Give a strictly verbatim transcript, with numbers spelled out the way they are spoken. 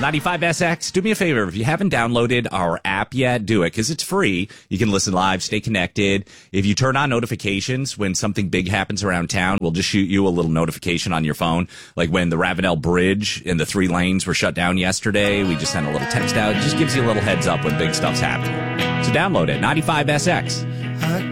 ninety-five S X, do me a favor. If you haven't downloaded our app yet, do it, because it's free. You can listen live, stay connected. If you turn on notifications when something big happens around town, we'll just shoot you a little notification on your phone. Like when the Ravenel Bridge and the three lanes were shut down yesterday, we just sent a little text out. It just gives you a little heads up when big stuff's happening. So download it, ninety-five S X. I